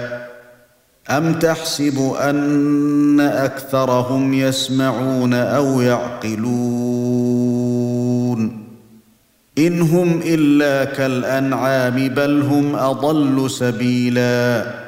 أَمْ تَحْسَبُ أَنَّ أَكْثَرَهُمْ يَسْمَعُونَ أَوْ يَعْقِلُونَ إِنْ هُمْ إِلَّا كَالْأَنْعَامِ بَلْ هُمْ أَضَلُّ سَبِيلًا